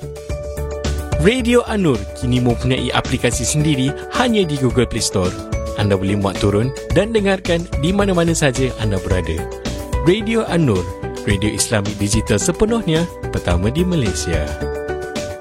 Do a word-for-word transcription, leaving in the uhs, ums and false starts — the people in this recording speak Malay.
Radio An-Nur kini mempunyai aplikasi sendiri hanya di Google Play Store. Anda boleh muat turun dan dengarkan di mana-mana saja anda berada. Radio An-Nur, radio Islamik digital sepenuhnya pertama di Malaysia.